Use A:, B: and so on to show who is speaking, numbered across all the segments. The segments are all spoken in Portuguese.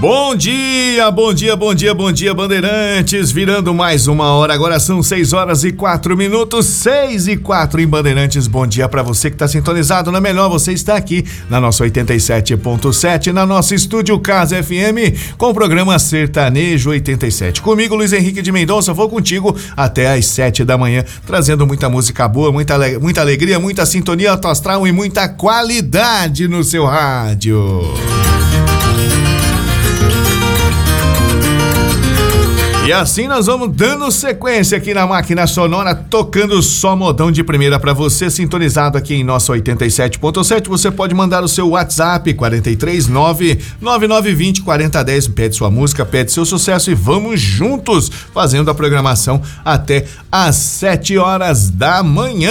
A: Bom dia, bom dia, bom dia, bom dia, Bandeirantes, virando mais uma hora, agora são 6h04, 6h04 em Bandeirantes. Bom dia pra você que tá sintonizado na melhor, você está aqui na nossa 87.7, na nossa Estúdio Casa FM, com o programa Sertanejo 87. Comigo, Luiz Henrique de Mendonça, vou contigo até às 7 da manhã, trazendo muita música boa, muita alegria, muita sintonia alto astral e muita qualidade no seu rádio. E assim nós vamos dando sequência aqui na máquina sonora, tocando só modão de primeira pra você, sintonizado aqui em nosso 87.7. Você pode mandar o seu WhatsApp 439-9920-4010, pede sua música, pede seu sucesso e vamos juntos fazendo a programação até às 7 horas da manhã.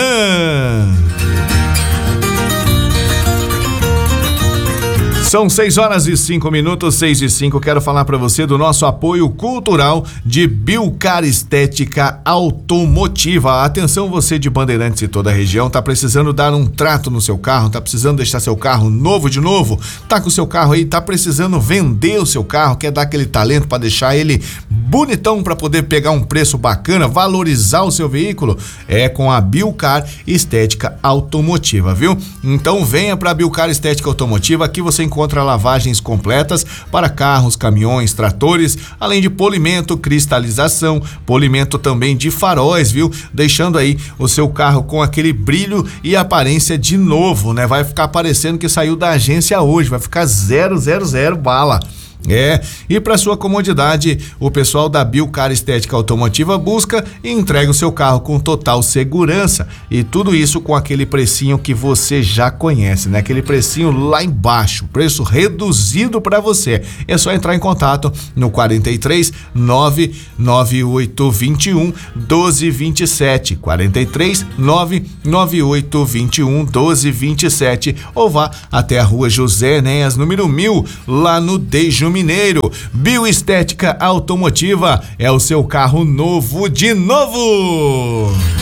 A: São 6h05, 6h05. Quero falar para você do nosso apoio cultural de Bilcar Estética Automotiva. Atenção, você de Bandeirantes e toda a região, tá precisando dar um trato no seu carro, tá precisando deixar seu carro novo de novo, tá com o seu carro aí, tá precisando vender o seu carro, quer dar aquele talento para deixar ele bonitão para poder pegar um preço bacana, valorizar o seu veículo, é com a Bilcar Estética Automotiva, viu? Então venha para a Bilcar Estética Automotiva, aqui você encontra lavagens completas para carros, caminhões, tratores, além de polimento, cristalização, polimento também de faróis, viu? Deixando aí o seu carro com aquele brilho e aparência de novo, né? Vai ficar parecendo que saiu da agência hoje, vai ficar 000 bala. E para sua comodidade, o pessoal da Bilcar Estética Automotiva busca e entrega o seu carro com total segurança, e tudo isso com aquele precinho que você já conhece, né? Aquele precinho lá embaixo, preço reduzido para você. É só entrar em contato no 43 99821 1227, 43 99821 1227, ou vá até a Rua José Enéas, número 1000, lá no Dejo Mineiro. Bioestética Automotiva é o seu carro novo de novo.